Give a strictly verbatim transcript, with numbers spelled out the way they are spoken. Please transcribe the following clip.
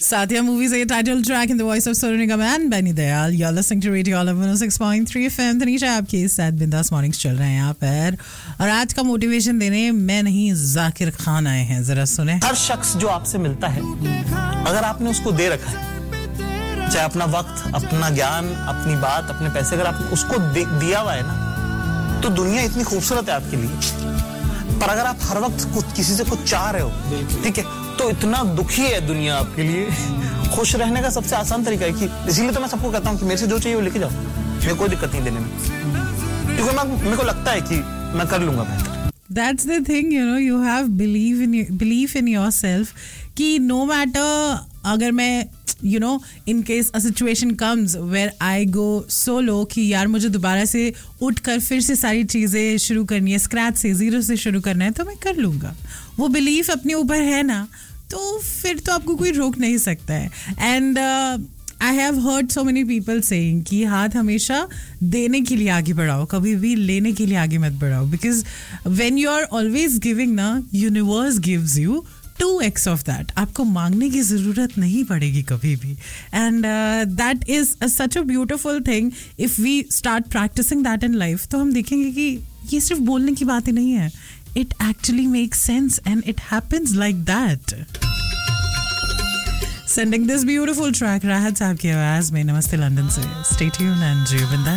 Satya movie से title track in the voice of Sonu Nigam and Benny Dayal. You're listening to Radio Olive one oh six point three F M. Tanisha आपके साथ बिंदास mornings चल रहे हैं यहाँ पर और आज का मोटिवेशन देने मैं नहीं जाकिर खान आए हैं. जरा सुने. हर शख्स जो आपसे मिलता है अगर आपने उसको दे रखा है, चाहे अपना वक्त, अपना ज्ञान, अपनी बात, अपने पैसे, अगर आपने उसको दिया हुआ है ना, तो दुनिया इतनी खूबसूरत है आपके लिए. पर अगर आप हर वक्त कुछ किसी से कुछ चाह रहे हो, ठीक है, तो इतना दुखी है दुनिया आपके लिए. खुश रहने का सबसे आसान तरीका है कि इसीलिए तो मैं सबको कहता हूँ कि मेरे से जो चाहिए वो लेके जाओ, मेरे कोई दिक्कत नहीं देने में, क्योंकि मैं मेरे को लगता है कि मैं कर लूंगा बेहतर. That's the thing, you know, you have believe in belief in yourself कि no matter अगर मैं you know in case a situation comes where I go so low कि यार मुझे दोबारा से उठकर फिर से सारी चीज़ें शुरू करनी है, स्क्रैच से, जीरो से शुरू करना है, तो मैं कर लूँगा. वो बिलीफ अपने ऊपर है ना, तो फिर तो आपको कोई रोक नहीं सकता है. And I have heard so many people saying कि हाथ हमेशा देने के लिए आगे बढ़ाओ, कभी भी लेने के लिए आगे मत बढ़ाओ. Because when you are always giving ना, universe gives you to x of that. आपको मांगने की ज़रूरत नहीं पड़ेगी कभी भी. And that is such a beautiful thing. If we start practising that in life, तो हम देखेंगे कि ये सिर्फ बोलने की बात ही नहीं है. It actually makes sense and it happens like that. Sending this beautiful track Rahat साहब की आवाज में नमस्ते लंदन से. Stay tuned and जीवन